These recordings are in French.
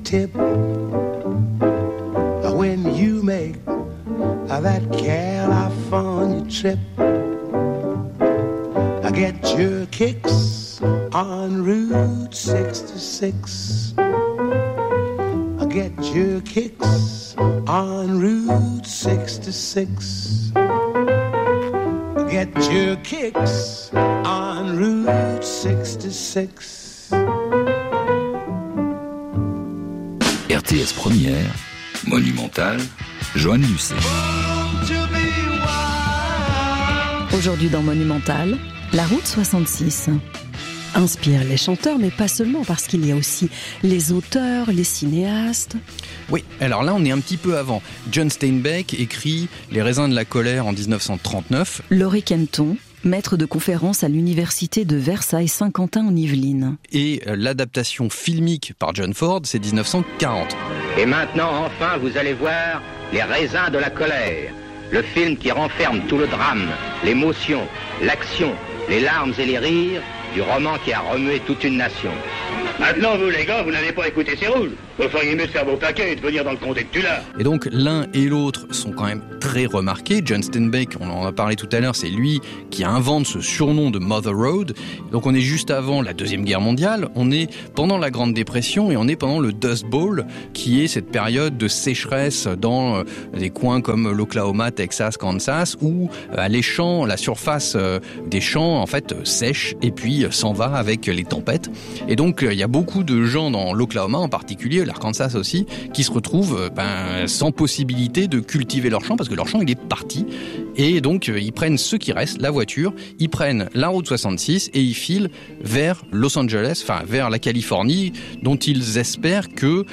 tip when you make that California trip. I get your kicks on Route 66. I get your kicks on Route 66. I get your kicks on Route 66. RTS Première, Monumental, Joanne Lucet. Aujourd'hui dans Monumental, la route 66 inspire les chanteurs, mais pas seulement, parce qu'il y a aussi les auteurs, les cinéastes. Oui, alors là on est un petit peu avant. John Steinbeck écrit Les raisins de la colère en 1939. Laurie Kenton, maître de conférence à l'université de Versailles-Saint-Quentin en Yvelines. Et l'adaptation filmique par John Ford, c'est 1940. Et maintenant, enfin, vous allez voir Les raisins de la colère. Le film qui renferme tout le drame, l'émotion, l'action, les larmes et les rires du roman qui a remué toute une nation. Maintenant, vous les gars, vous n'avez pas écouté C'est Rouge. Vous feriez mieux de faire vos paquets et de venir dans le comté de Tula. Et donc l'un et l'autre sont quand même très remarqués. John Steinbeck, on en a parlé tout à l'heure, c'est lui qui invente ce surnom de Mother Road. Donc on est juste avant la Deuxième Guerre mondiale, on est pendant la Grande Dépression et on est pendant le Dust Bowl, qui est cette période de sécheresse dans des coins comme l'Oklahoma, Texas, Kansas, où les champs, la surface des champs en fait sèche et puis s'en va avec les tempêtes. Et donc il y a beaucoup de gens dans l'Oklahoma en particulier, l'Arkansas aussi, qui se retrouvent sans possibilité de cultiver leur champ parce que leur champ il est parti. Et donc ils prennent ce qui reste, la voiture, ils prennent la route 66 et ils filent vers Los Angeles, enfin vers la Californie, dont ils espèrent que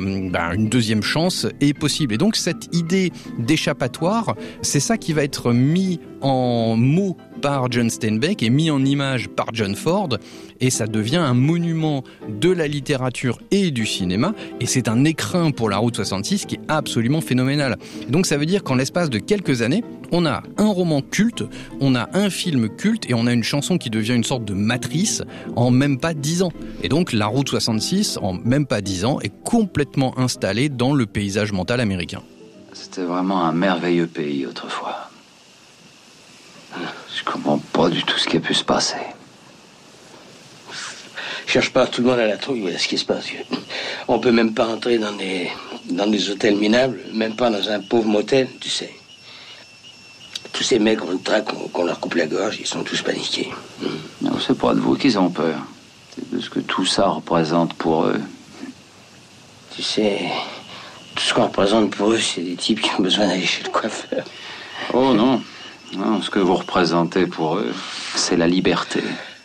une deuxième chance est possible. Et donc cette idée d'échappatoire, c'est ça qui va être mis en mots par John Steinbeck et mis en image par John Ford, et ça devient un monument de la littérature et du cinéma, et c'est un écrin pour la route 66 qui est absolument phénoménal. Donc ça veut dire qu'en l'espace de quelques années, on a un roman culte, on a un film culte, et on a une chanson qui devient une sorte de matrice en même pas 10 ans. Et donc la route 66, en même pas 10 ans, est complètement installée dans le paysage mental américain. C'était vraiment un merveilleux pays autrefois. Je comprends pas du tout ce qui a pu se passer. Cherche pas tout le monde à la trouille, voilà ce qui se passe. On peut même pas entrer dans des hôtels minables, même pas dans un pauvre motel, tu sais. Tous ces mecs, on le traque, qu'on leur coupe la gorge, ils sont tous paniqués. Non, c'est pas de vous qu'ils ont peur. C'est de ce que tout ça représente pour eux. Tu sais, tout ce qu'on représente pour eux, c'est des types qui ont besoin d'aller chez le coiffeur. Oh non. Non, ce que vous représentez pour eux, c'est la liberté.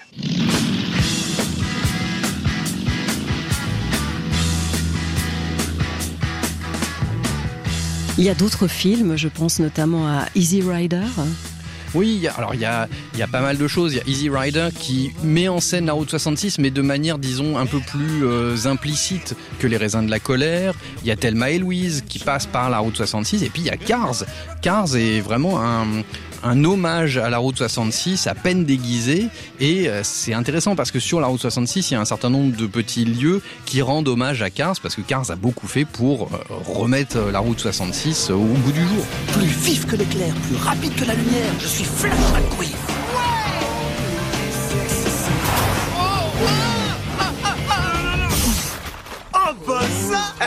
Il y a d'autres films, je pense notamment à Easy Rider. Oui, il y a pas mal de choses. Il y a Easy Rider qui met en scène la route 66, mais de manière, disons, un peu plus implicite que Les raisins de la colère. Il y a Thelma et Louise qui passe par la route 66. Et puis il y a Cars. Cars est vraiment un hommage à la route 66 à peine déguisé, et c'est intéressant parce que sur la route 66 il y a un certain nombre de petits lieux qui rendent hommage à Cars, parce que Cars a beaucoup fait pour remettre la route 66 au goût du jour. Plus vif que l'éclair, plus rapide que la lumière, je suis Flash McQueen. Oh bah ça.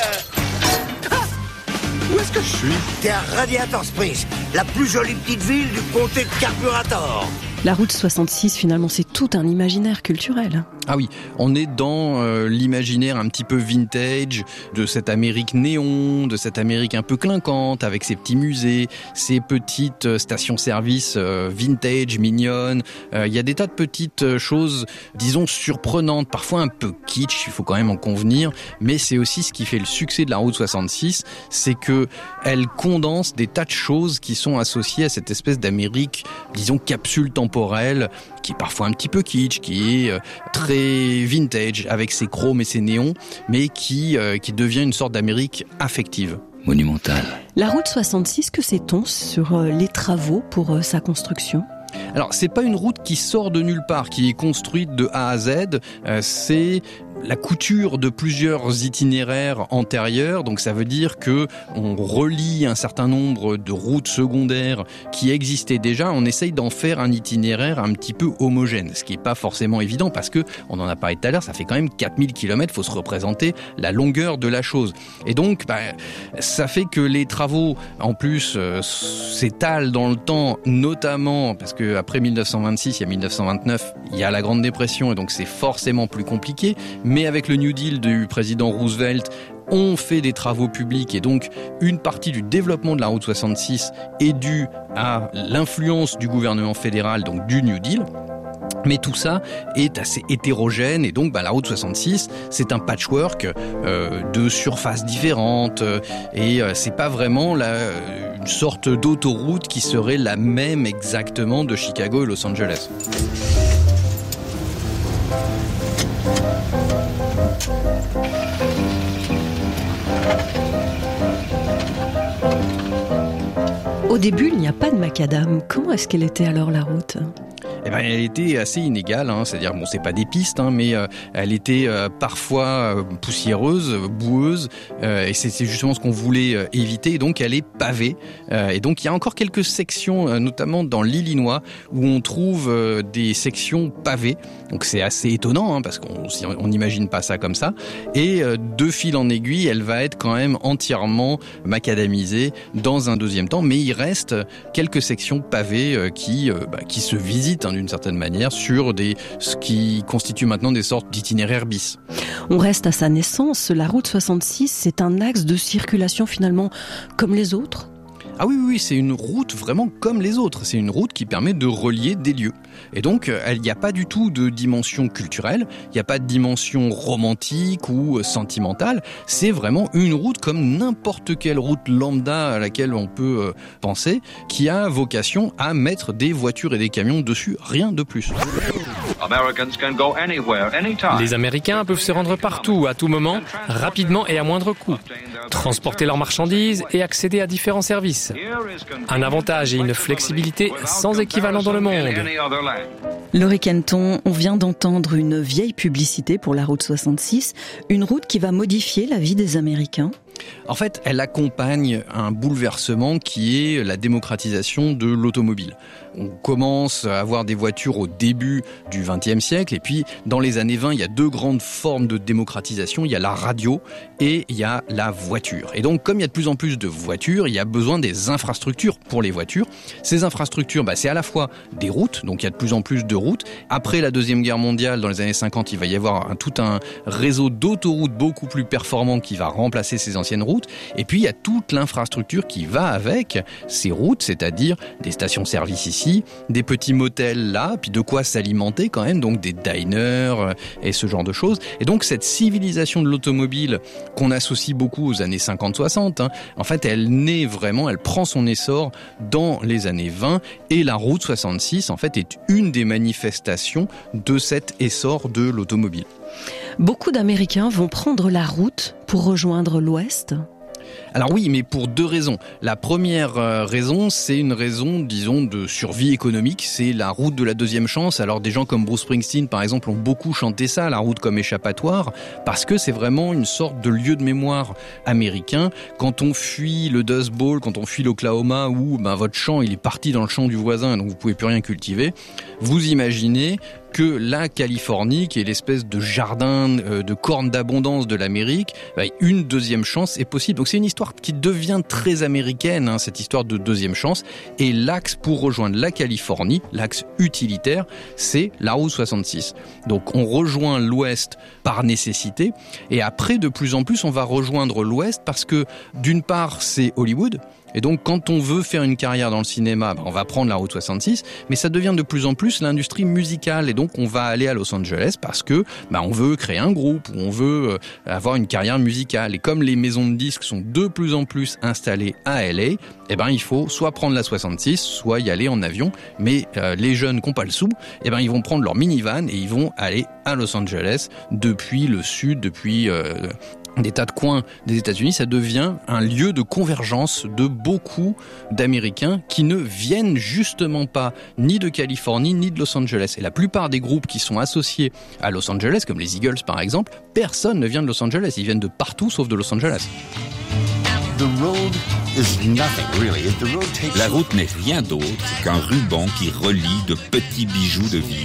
Où est-ce que je suis? T'es à Radiator Springs, la plus jolie petite ville du comté de Carburetor. La route 66, finalement, c'est tout un imaginaire culturel. Ah oui, on est dans l'imaginaire un petit peu vintage de cette Amérique néon, de cette Amérique un peu clinquante, avec ses petits musées, ses petites stations-service vintage, mignonnes. Il y a des tas de petites choses, disons, surprenantes, parfois un peu kitsch, il faut quand même en convenir, mais c'est aussi ce qui fait le succès de la route 66, c'est que elle condense des tas de choses qui sont associées à cette espèce d'Amérique, disons, capsule temporelle, qui est parfois un petit peu kitsch, qui est très vintage, avec ses chromes et ses néons, mais qui devient une sorte d'Amérique affective. Monumental. La route 66, que sait-on sur les travaux pour sa construction ? Alors, c'est pas une route qui sort de nulle part, qui est construite de A à Z, c'est la couture de plusieurs itinéraires antérieurs. Donc ça veut dire que on relie un certain nombre de routes secondaires qui existaient déjà. On essaye d'en faire un itinéraire un petit peu homogène, ce qui n'est pas forcément évident parce que, on en a parlé tout à l'heure, ça fait quand même 4000 km, il faut se représenter la longueur de la chose. Et donc, ça fait que les travaux, en plus, s'étalent dans le temps, notamment parce que après 1926, il y a 1929, il y a la Grande Dépression et donc c'est forcément plus compliqué. Mais avec le New Deal du président Roosevelt, on fait des travaux publics et donc une partie du développement de la route 66 est due à l'influence du gouvernement fédéral, donc du New Deal. Mais tout ça est assez hétérogène et donc la route 66, c'est un patchwork de surfaces différentes et c'est pas vraiment une sorte d'autoroute qui serait la même exactement de Chicago et Los Angeles. Au début, il n'y a pas de macadam. Comment est-ce qu'elle était alors la route ? Elle était assez inégale, c'est-à-dire, c'est pas des pistes, mais elle était parfois poussiéreuse, boueuse, et c'est justement ce qu'on voulait éviter, et donc elle est pavée. Et donc il y a encore quelques sections, notamment dans l'Illinois, où on trouve des sections pavées. Donc c'est assez étonnant, parce qu'on n'imagine pas ça comme ça. Et de fil en aiguille, elle va être quand même entièrement macadamisée dans un deuxième temps, mais il reste quelques sections pavées qui se visitent d'une certaine manière sur ce qui constitue maintenant des sortes d'itinéraires bis. On reste à sa naissance. La route 66, c'est un axe de circulation finalement comme les autres ? Ah oui, c'est une route vraiment comme les autres. C'est une route qui permet de relier des lieux. Et donc, il n'y a pas du tout de dimension culturelle, il n'y a pas de dimension romantique ou sentimentale. C'est vraiment une route comme n'importe quelle route lambda à laquelle on peut penser, qui a vocation à mettre des voitures et des camions dessus, rien de plus. Les Américains peuvent se rendre partout, à tout moment, rapidement et à moindre coût. Transporter leurs marchandises et accéder à différents services. Un avantage et une flexibilité sans équivalent dans le monde. Laurie Kenton, on vient d'entendre une vieille publicité pour la route 66, une route qui va modifier la vie des Américains. En fait, elle accompagne un bouleversement qui est la démocratisation de l'automobile. On commence à avoir des voitures au début du XXe siècle et puis dans les années 20, il y a deux grandes formes de démocratisation. Il y a la radio et il y a la voiture. Et donc, comme il y a de plus en plus de voitures, il y a besoin des infrastructures pour les voitures. Ces infrastructures, c'est à la fois des routes, donc il y a de plus en plus de routes. Après la Deuxième Guerre mondiale, dans les années 50, il va y avoir tout un réseau d'autoroutes beaucoup plus performant qui va remplacer ces anciennes routes. Et puis, il y a toute l'infrastructure qui va avec ces routes, c'est-à-dire des stations-service ici, des petits motels là, puis de quoi s'alimenter quand même, donc des diners et ce genre de choses. Et donc, cette civilisation de l'automobile qu'on associe beaucoup aux années 50-60, en fait, elle naît vraiment, elle prend son essor dans les années 20 et la route 66, en fait, est une des manifestations de cet essor de l'automobile. Beaucoup d'Américains vont prendre la route pour rejoindre l'Ouest. Alors oui, mais pour deux raisons. La première raison, c'est une raison, disons, de survie économique. C'est la route de la deuxième chance. Alors des gens comme Bruce Springsteen, par exemple, ont beaucoup chanté ça, la route comme échappatoire, parce que c'est vraiment une sorte de lieu de mémoire américain. Quand on fuit le Dust Bowl, quand on fuit l'Oklahoma, où votre champ, il est parti dans le champ du voisin, donc vous pouvez plus rien cultiver, vous imaginez que la Californie, qui est l'espèce de jardin, de corne d'abondance de l'Amérique, une deuxième chance est possible. Donc c'est une histoire qui devient très américaine, cette histoire de deuxième chance. Et l'axe pour rejoindre la Californie, l'axe utilitaire, c'est la route 66. Donc on rejoint l'Ouest par nécessité. Et après, de plus en plus, on va rejoindre l'Ouest parce que, d'une part, c'est Hollywood. Et donc, quand on veut faire une carrière dans le cinéma, on va prendre la route 66, mais ça devient de plus en plus l'industrie musicale. Et donc, on va aller à Los Angeles parce que on veut créer un groupe, ou on veut avoir une carrière musicale. Et comme les maisons de disques sont de plus en plus installées à LA, il faut soit prendre la 66, soit y aller en avion. Mais les jeunes qui n'ont pas le sou, ils vont prendre leur minivan et ils vont aller à Los Angeles depuis le sud, depuis des tas de coins des États-Unis, ça devient un lieu de convergence de beaucoup d'Américains qui ne viennent justement pas ni de Californie ni de Los Angeles. Et la plupart des groupes qui sont associés à Los Angeles, comme les Eagles par exemple, personne ne vient de Los Angeles. Ils viennent de partout sauf de Los Angeles. La route n'est rien d'autre qu'un ruban qui relie de petits bijoux de ville.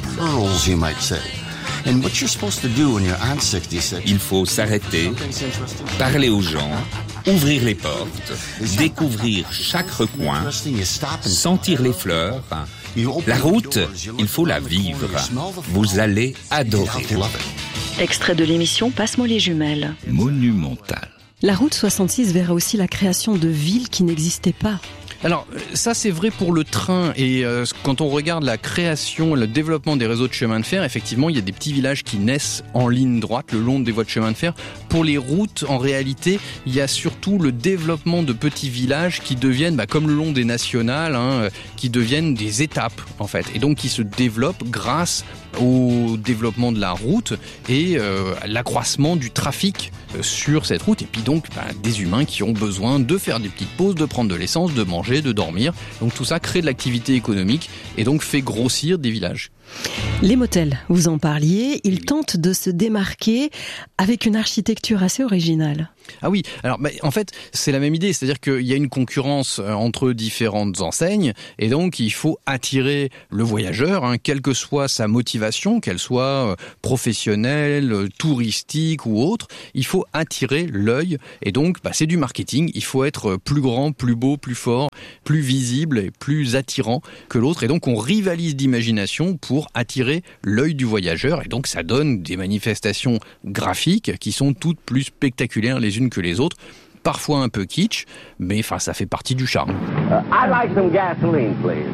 Il faut s'arrêter, parler aux gens, ouvrir les portes, découvrir chaque recoin, sentir les fleurs. La route, il faut la vivre. Vous allez adorer. Extrait de l'émission Passe-moi les jumelles. Monumental. La route 66 verra aussi la création de villes qui n'existaient pas. Alors ça c'est vrai pour le train et quand on regarde la création, le développement des réseaux de chemin de fer, effectivement il y a des petits villages qui naissent en ligne droite le long des voies de chemin de fer. Pour les routes, en réalité, il y a surtout le développement de petits villages qui deviennent, comme le long des nationales, qui deviennent des étapes en fait, et donc qui se développent grâce au développement de la route et l'accroissement du trafic sur cette route, et puis donc des humains qui ont besoin de faire des petites pauses, de prendre de l'essence, de manger, de dormir. Donc tout ça crée de l'activité économique et donc fait grossir des villages. Les motels, vous en parliez, ils tentent de se démarquer avec une architecture assez originale. Ah oui, alors en fait c'est la même idée, c'est-à-dire qu'il y a une concurrence entre différentes enseignes et donc il faut attirer le voyageur, quelle que soit sa motivation, qu'elle soit professionnelle, touristique ou autre, il faut attirer l'œil et donc c'est du marketing, il faut être plus grand, plus beau, plus fort, plus visible et plus attirant que l'autre et donc on rivalise d'imagination pour attirer l'œil du voyageur et donc ça donne des manifestations graphiques qui sont toutes plus spectaculaires les unes que les autres, parfois un peu kitsch, mais ça fait partie du charme. I'd like some gasoline, please.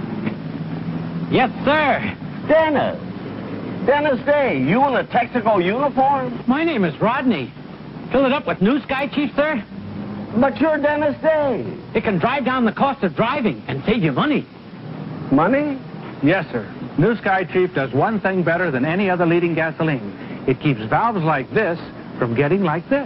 Yes, sir. Dennis. Dennis Day, you in a Texaco uniform? My name is Rodney. Fill it up with New Sky, Chief, sir? But you're Dennis Day. It can drive down the cost of driving and save you money. Money? Yes, sir. New Sky, Chief, does one thing better than any other leading gasoline. It keeps valves like this from getting like this.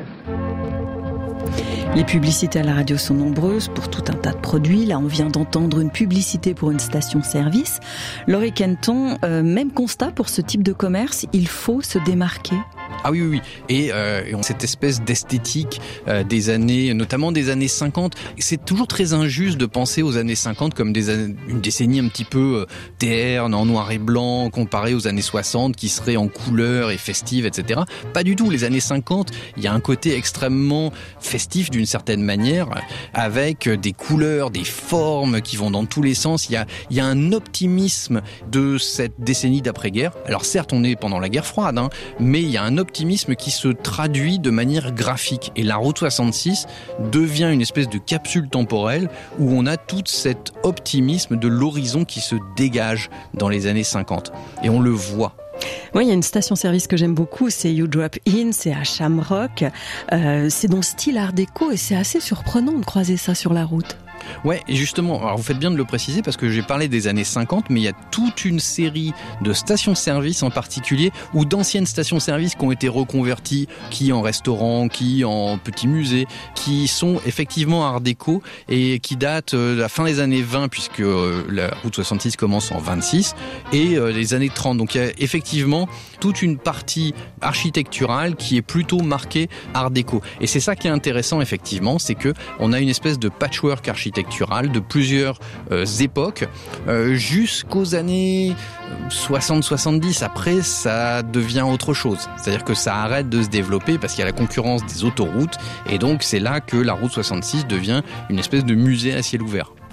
Les publicités à la radio sont nombreuses pour tout un tas de produits. Là, on vient d'entendre une publicité pour une station-service. Laurie Kenton, même constat pour ce type de commerce, il faut se démarquer. Ah oui. Et cette espèce d'esthétique des années, notamment des années 50, c'est toujours très injuste de penser aux années 50 comme une décennie un petit peu terne, en noir et blanc, comparée aux années 60 qui seraient en couleur et festive, etc. Pas du tout. Les années 50, il y a un côté extrêmement festif d'une certaine manière, avec des couleurs, des formes qui vont dans tous les sens. Il y a un optimisme de cette décennie d'après-guerre. Alors certes, on est pendant la guerre froide, mais il y a un optimisme qui se traduit de manière graphique. Et la route 66 devient une espèce de capsule temporelle où on a tout cet optimisme de l'horizon qui se dégage dans les années 50. Et on le voit. Oui, il y a une station-service que j'aime beaucoup, c'est You Drop In, c'est à Shamrock. C'est dans le style art déco et c'est assez surprenant de croiser ça sur la route. Ouais, et justement, alors vous faites bien de le préciser parce que j'ai parlé des années 50, mais il y a toute une série de stations-service en particulier ou d'anciennes stations-service qui ont été reconverties, qui en restaurant, qui en petits musées, qui sont effectivement art déco et qui datent de la fin des années 20 puisque la route 66 commence en 26 et les années 30. Donc il y a effectivement toute une partie architecturale qui est plutôt marquée art déco. Et c'est ça qui est intéressant effectivement, c'est que on a une espèce de patchwork architectural de plusieurs époques jusqu'aux années 60-70. Après, ça devient autre chose. C'est-à-dire que ça arrête de se développer parce qu'il y a la concurrence des autoroutes et donc c'est là que la route 66 devient une espèce de musée à ciel ouvert.